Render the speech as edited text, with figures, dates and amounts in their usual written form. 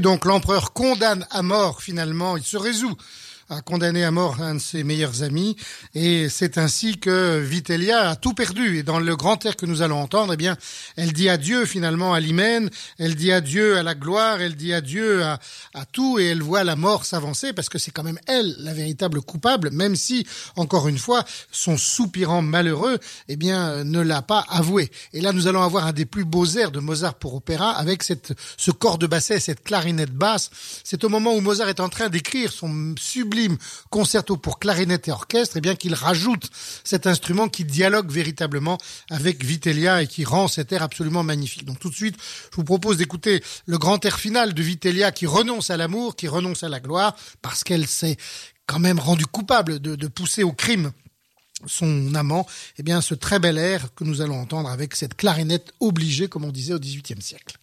Donc l'empereur condamne à mort finalement, il se résout à condamner à mort un de ses meilleurs amis, et c'est ainsi que Vitellia a tout perdu. Et dans le grand air que nous allons entendre, eh bien, elle dit adieu finalement à l'hymen, elle dit adieu à la gloire, elle dit adieu à tout, et elle voit la mort s'avancer, parce que c'est quand même elle la véritable coupable, même si, encore une fois, son soupirant malheureux, eh bien, ne l'a pas avoué. Et là, nous allons avoir un des plus beaux airs de Mozart pour opéra, avec ce corps de basset, cette clarinette basse. C'est au moment où Mozart est en train d'écrire son sublime concerto pour clarinette et orchestre, et bien qu'il rajoute cet instrument qui dialogue véritablement avec Vitellia et qui rend cet air absolument magnifique. Donc tout de suite, je vous propose d'écouter le grand air final de Vitellia qui renonce à l'amour, qui renonce à la gloire, parce qu'elle s'est quand même rendue coupable de pousser au crime son amant. Eh bien, ce très bel air que nous allons entendre avec cette clarinette obligée, comme on disait au XVIIIe siècle.